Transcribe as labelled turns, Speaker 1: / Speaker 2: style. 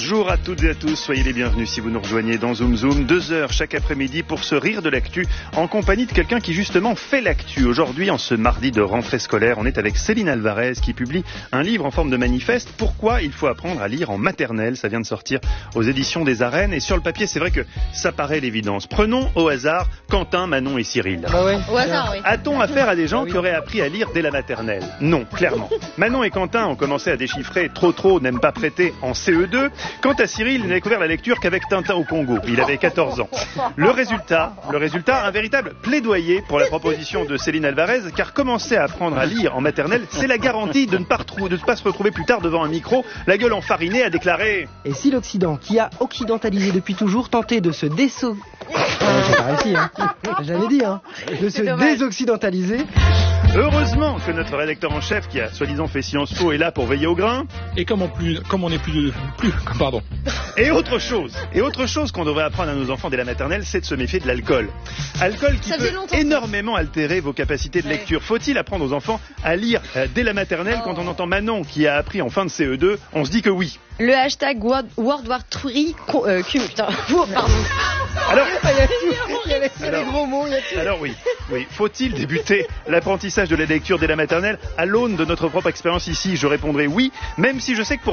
Speaker 1: Bonjour à toutes et à tous, soyez les bienvenus si vous nous rejoignez dans Zoom Zoom, 2 heures chaque après-midi pour se rire de l'actu en compagnie de quelqu'un qui justement fait l'actu. Aujourd'hui, en ce mardi de rentrée scolaire, on est avec Céline Alvarez qui publie un livre en forme de manifeste. Pourquoi il faut apprendre à lire en maternelle? Ça vient de sortir aux éditions des Arènes et sur le papier, c'est vrai que ça paraît l'évidence. Prenons au hasard Quentin, Manon et Cyril.
Speaker 2: Au hasard, oui.
Speaker 1: A-t-on affaire à des gens qui auraient appris à lire dès la maternelle? Non, clairement. Manon et Quentin ont commencé à déchiffrer trop n'aime pas prêter en CE2. Quant à Cyril, il n'a découvert la lecture qu'avec Tintin au Congo. Il avait 14 ans. Le résultat, un véritable plaidoyer pour la proposition de Céline Alvarez, car commencer à apprendre à lire en maternelle, c'est la garantie de ne pas se retrouver plus tard devant un micro, la gueule enfarinée, à déclarer.
Speaker 3: Et si l'Occident, qui a occidentalisé depuis toujours, tentait de se de se désoccidentaliser.
Speaker 1: Heureusement que notre rédacteur en chef, qui a soi-disant fait Sciences Po, est là pour veiller au grain.
Speaker 4: Et comme on n'est plus.
Speaker 1: Et autre chose qu'on devrait apprendre à nos enfants dès la maternelle, c'est de se méfier de l'alcool. Alcool qui peut énormément altérer vos capacités de lecture. Faut-il apprendre aux enfants à lire dès la maternelle? Quand on entend Manon qui a appris en fin de CE2, on se dit que oui.
Speaker 2: Le hashtag World War III putain. Pardon.
Speaker 1: Alors,
Speaker 3: il y a les gros mots.
Speaker 1: Alors oui. Faut-il débuter l'apprentissage de la lecture dès la maternelle? À l'aune de notre propre expérience ici, je répondrai oui, même si je sais que pour